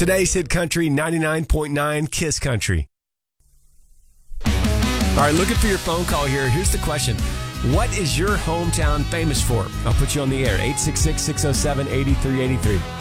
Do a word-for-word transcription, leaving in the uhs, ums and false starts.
Today's Hit Country ninety-nine point nine Kiss Country. All right, looking for your phone call here. Here's the question. What is your hometown famous for? I'll put you on the air. eight six six, six oh seven, eight three eight three.